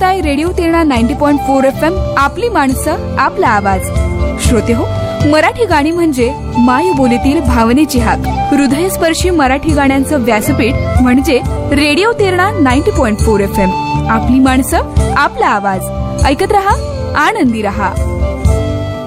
ऐकताय radio Terna 90.4 FM, आपली माणसं आपला आवाज. श्रोते हो, मराठी गाणी म्हणजे मायबोलीतील भावनेची हाक. हृदयस्पर्शी मराठी गाण्यांचं व्यासपीठ म्हणजे रेडिओ तेरणा 90.4 FM, आपली माणसं आपला आवाज. ऐकत रहा, आनंदी रहा.